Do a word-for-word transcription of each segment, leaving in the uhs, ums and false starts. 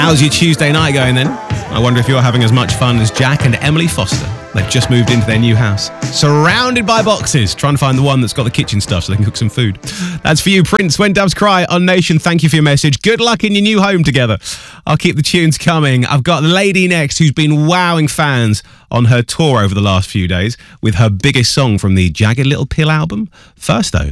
How's your Tuesday night going then? I wonder if you're having as much fun as Jack and Emily Foster. They've just moved into their new house, surrounded by boxes, trying to find the one that's got the kitchen stuff so they can cook some food. That's for you, Prince, When Doves Cry on Nation. Thank you for your message. Good luck in your new home together. I'll keep the tunes coming. I've got the lady next who's been wowing fans on her tour over the last few days with her biggest song from the Jagged Little Pill album. First, though...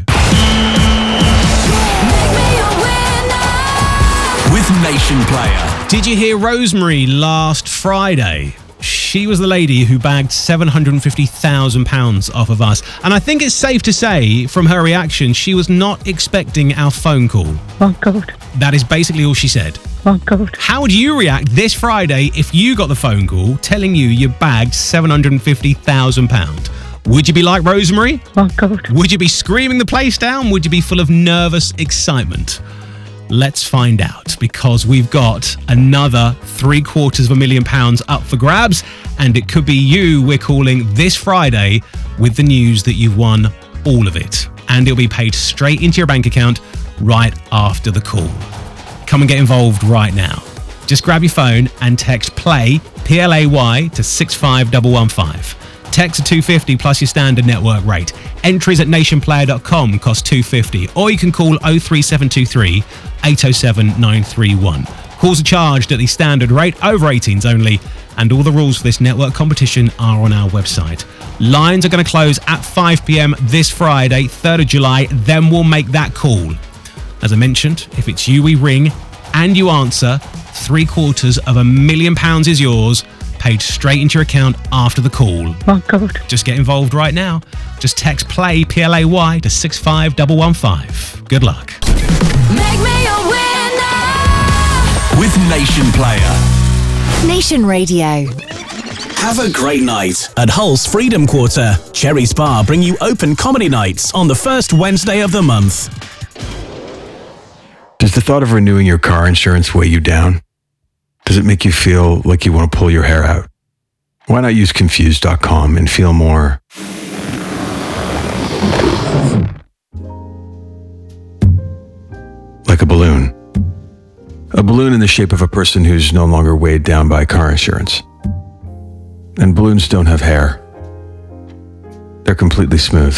With Nation Player. Did you hear Rosemary last Friday? She was the lady who bagged seven hundred fifty thousand pounds off of us. And I think it's safe to say, from her reaction, she was not expecting our phone call. Oh, God. That is basically all she said. Oh, God. How would you react this Friday if you got the phone call telling you you bagged seven hundred fifty thousand pounds? Would you be like Rosemary? Oh, God. Would you be screaming the place down? Would you be full of nervous excitement? Let's find out, because we've got another three quarters of a million pounds up for grabs, and it could be you we're calling this Friday with the news that you've won all of it. And it'll be paid straight into your bank account right after the call. Come and get involved right now. Just grab your phone and text PLAY, P L A Y, to six five one one five. Text to two hundred fifty plus your standard network rate. Entries at nation player dot com cost two hundred fifty, or you can call oh three seven two three, eight oh seven, nine three one. Calls are charged at the standard rate, over eighteens only, and all the rules for this network competition are on our website. Lines are going to close at five p.m. this Friday, third of July, then we'll make that call. As I mentioned, if it's you we ring and you answer, three quarters of a million pounds is yours, paid straight into your account after the call. Oh, God. Just get involved right now. Just text PLAY, P L A Y, to six five one one five. Good luck. Make me a winner. With Nation Player. Nation Radio. Have a great night at Hull's Freedom Quarter. Cherry Spa bring you open comedy nights on the first Wednesday of the month. Does the thought of renewing your car insurance weigh you down? Does it make you feel like you want to pull your hair out? Why not use confused dot com and feel more like a balloon? A balloon in the shape of a person who's no longer weighed down by car insurance. And balloons don't have hair. They're completely smooth.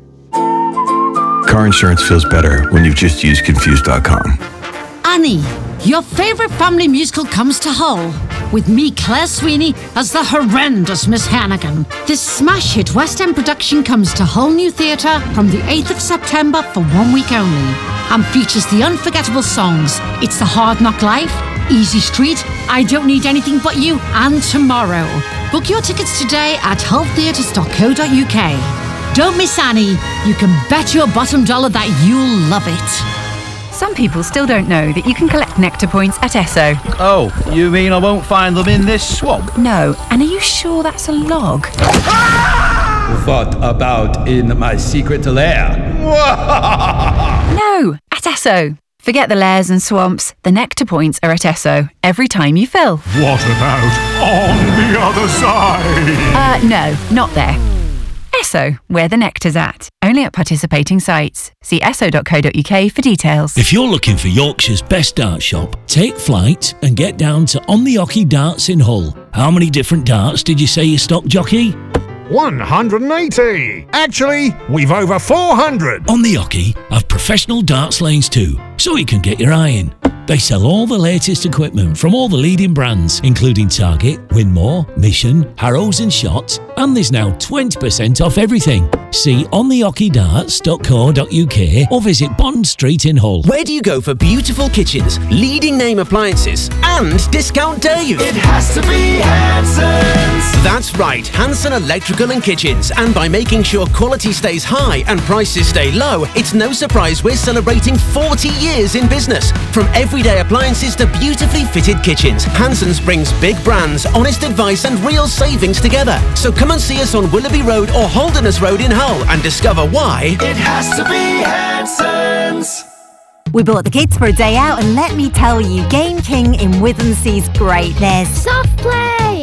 Car insurance feels better when you've just used confused dot com. Annie, your favourite family musical comes to Hull, with me, Claire Sweeney, as the horrendous Miss Hannigan. This smash hit West End production comes to Hull New Theatre from the eighth of September for one week only, and features the unforgettable songs It's the Hard Knock Life, Easy Street, I Don't Need Anything But You, and Tomorrow. Book your tickets today at hull theatres dot co dot uk. Don't miss Annie. You can bet your bottom dollar that you'll love it. Some people still don't know that you can collect Nectar points at Esso. Oh, you mean I won't find them in this swamp? No, and are you sure that's a log? What about in my secret lair? No, at Esso. Forget the lairs and swamps. The Nectar points are at Esso every time you fill. What about on the other side? Uh, no, not there. Esso, where the nectar's at. Only at participating sites. See esso dot co dot uk for details. If you're looking for Yorkshire's best dart shop, take flight and get down to On the Ocky Darts in Hull. How many different darts did you say you stocked, jockey? one hundred eighty. Actually, we've over four hundred. On the Ocky have professional darts lanes too, so you can get your eye in. They sell all the latest equipment from all the leading brands, including Target, Winmore, Mission, Harrows and Shot, and there's now twenty percent off everything. See on the ocky darts dot co dot uk or visit Bond Street in Hull. Where do you go for beautiful kitchens, leading name appliances, and discount Dave? It has to be Hanson's. That's right, Hanson Electrical and Kitchens. And by making sure quality stays high and prices stay low, it's no surprise we're celebrating forty years in business. From everyday appliances to beautifully fitted kitchens, Hanson's brings big brands, honest advice and real savings together. So come and see us on Willoughby Road or Holderness Road in Hull and discover why it has to be Hanson's. We brought the kids for a day out, and let me tell you, Game King in Withensea's great. There's soft play,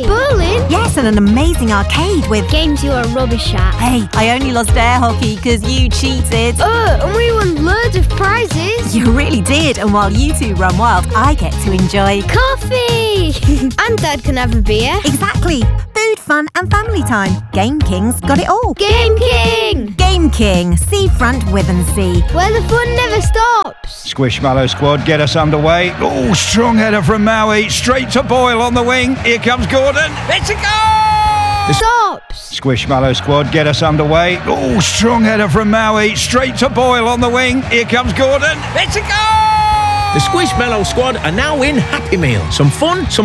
Bowling? Yes, and an amazing arcade with games you are rubbish at. Hey, I only lost air hockey because you cheated. Oh, and we won loads of prizes. You really did, and while you two run wild, I get to enjoy coffee. And Dad can have a beer. Exactly. Food, fun, and family time. Game King's got it all. Game King! Game King, seafront Withensea, where the fun never stops. Squishmallow squad, get us underway. Oh, strong header from Maui. Straight to Boyle on the wing. Here comes Gordon. It's a goal! Stops. Squishmallow squad, get us underway. Oh, strong header from Maui. Straight to Boyle on the wing. Here comes Gordon. It's a goal! The Squishmallow squad are now in Happy Meal. Some fun, some